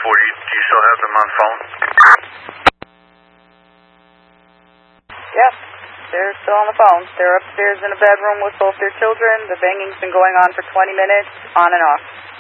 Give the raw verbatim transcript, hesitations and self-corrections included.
forty, do you still have them on phone? Yep, they're still on the phone. They're upstairs in a bedroom with both their children. The banging's been going on for twenty minutes, on and off.